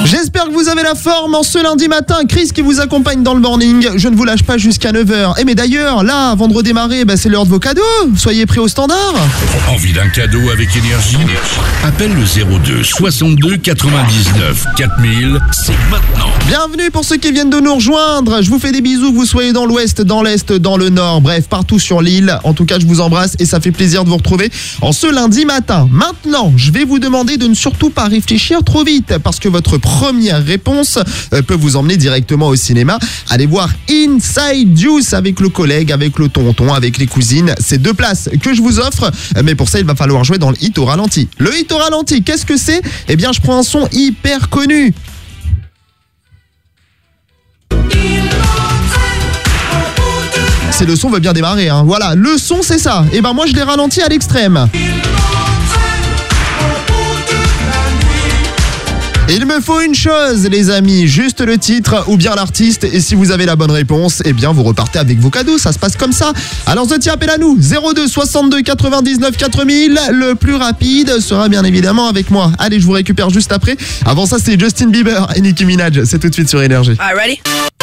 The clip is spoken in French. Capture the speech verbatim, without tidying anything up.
J'espère que vous avez la forme en ce lundi matin. Chris qui vous accompagne dans le morning. Je ne vous lâche pas jusqu'à neuf heures. Et mais d'ailleurs, là, avant de redémarrer, bah, c'est l'heure de vos cadeaux. Soyez prêts au standard. Envie d'un cadeau avec énergie? Appelle le zéro deux soixante-deux quatre-vingt-dix-neuf quatre mille, c'est maintenant. Bienvenue pour ceux qui viennent de nous rejoindre. Je vous fais des bisous, que vous soyez dans l'ouest, dans l'est, dans le nord, bref, partout sur l'île. En tout cas, je vous embrasse et ça fait plaisir de vous retrouver en ce lundi matin. Maintenant, je vais vous demander de ne surtout pas réfléchir trop vite parce que votre première réponse peut vous emmener directement au cinéma. Allez voir Inside Juice avec le collègue, avec le tonton, avec les cousines. C'est deux places que je vous offre, mais pour ça, il va falloir jouer dans le hit au ralenti. Le hit au ralenti, qu'est-ce que c'est? Eh bien, je prends un son hyper connu. C'est le son veut bien démarrer, hein. Voilà, le son c'est ça. Et ben moi je l'ai ralenti à l'extrême. Il me faut une chose, les amis, juste le titre ou bien l'artiste. Et si vous avez la bonne réponse, eh bien vous repartez avec vos cadeaux. Ça se passe comme ça. Alors The T, appelle à nous. zéro deux soixante-deux quatre-vingt-dix-neuf quatre mille. Le plus rapide sera bien évidemment avec moi. Allez, je vous récupère juste après. Avant ça, c'est Justin Bieber et Nicki Minaj. C'est tout de suite sur Énergie. All right, ready?